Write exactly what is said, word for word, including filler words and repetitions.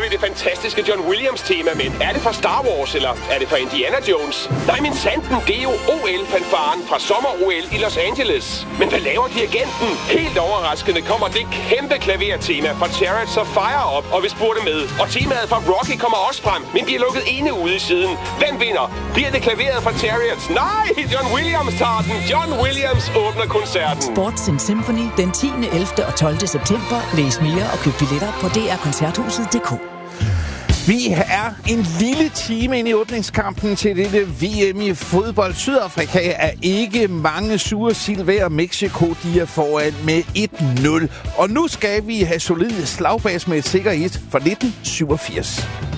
selvfølgelig det fantastiske John Williams-tema, men er det fra Star Wars, eller er det fra Indiana Jones? Nej, men sanden, det er jo O L-fanfaren fra sommer-O L i Los Angeles. Men hvad laver dirigenten? Helt overraskende kommer det kæmpe klavertema fra Chariots of Fire op, og vi spurgte med. Og temaet fra Rocky kommer også frem, men vi er lukket ene ude i siden. Hvem vinder? Bliver det klaveret fra Chariots? Nej, John Williams tager den. John Williams åbner koncerten. Sports in Symphony den tiende, ellevte og tolvte september. Læs mere og køb billetter på d r koncerthuset punktum d k. Vi er en lille time inde i åbningskampen til dette V M i fodbold. Sydafrika er ikke mange sure sild værd, og Mexico de er foran med et nul. Og nu skal vi have solide slagbas med et sikker et fra nitten syvogfirs.